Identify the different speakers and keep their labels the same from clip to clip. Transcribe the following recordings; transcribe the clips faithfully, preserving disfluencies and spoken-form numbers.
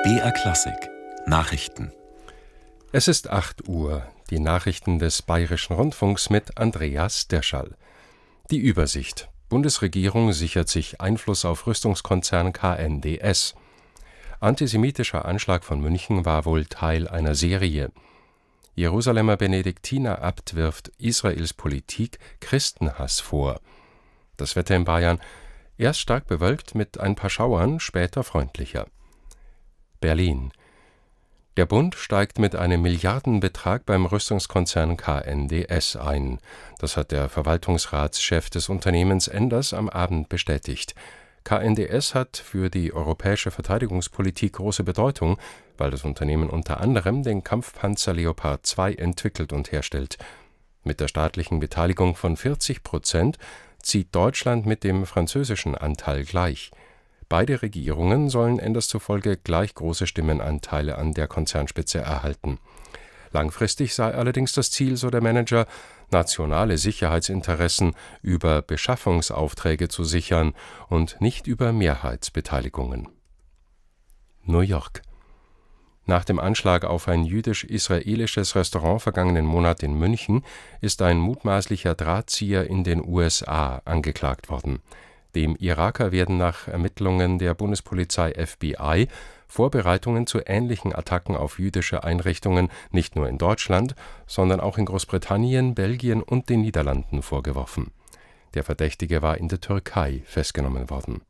Speaker 1: B R Klassik Nachrichten.
Speaker 2: Es ist acht Uhr. Die Nachrichten des Bayerischen Rundfunks mit Andreas Derschall. Die Übersicht. Bundesregierung sichert sich Einfluss auf Rüstungskonzern K N D S. Antisemitischer Anschlag von München war wohl Teil einer Serie. Jerusalemer Benediktinerabt wirft Israels Politik Christenhass vor. Das Wetter in Bayern: erst stark bewölkt mit ein paar Schauern, später freundlicher. Berlin. Der Bund steigt mit einem Milliardenbetrag beim Rüstungskonzern K N D S ein. Das hat der Verwaltungsratschef des Unternehmens Enders am Abend bestätigt. K N D S hat für die europäische Verteidigungspolitik große Bedeutung, weil das Unternehmen unter anderem den Kampfpanzer Leopard zwei entwickelt und herstellt. Mit der staatlichen Beteiligung von vierzig Prozent zieht Deutschland mit dem französischen Anteil gleich. Beide Regierungen sollen Enders zufolge gleich große Stimmenanteile an der Konzernspitze erhalten. Langfristig sei allerdings das Ziel, so der Manager, nationale Sicherheitsinteressen über Beschaffungsaufträge zu sichern und nicht über Mehrheitsbeteiligungen. New York. Nach dem Anschlag auf ein jüdisch-israelisches Restaurant vergangenen Monat in München ist ein mutmaßlicher Drahtzieher in den U S A angeklagt worden. Dem Iraker werden nach Ermittlungen der Bundespolizei F B I Vorbereitungen zu ähnlichen Attacken auf jüdische Einrichtungen nicht nur in Deutschland, sondern auch in Großbritannien, Belgien und den Niederlanden vorgeworfen. Der Verdächtige war in der Türkei festgenommen worden.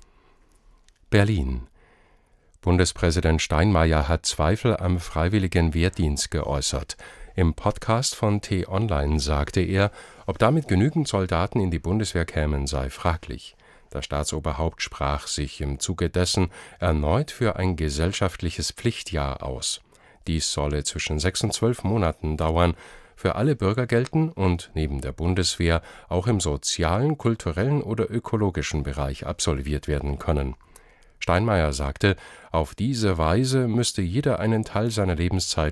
Speaker 2: Berlin. Bundespräsident Steinmeier hat Zweifel am freiwilligen Wehrdienst geäußert. Im Podcast von T-Online sagte er, ob damit genügend Soldaten in die Bundeswehr kämen, sei fraglich. Das Staatsoberhaupt sprach sich im Zuge dessen erneut für ein gesellschaftliches Pflichtjahr aus. Dies solle zwischen sechs und zwölf Monaten dauern, für alle Bürger gelten und neben der Bundeswehr auch im sozialen, kulturellen oder ökologischen Bereich absolviert werden können. Steinmeier sagte, auf diese Weise müsste jeder einen Teil seiner Lebenszeit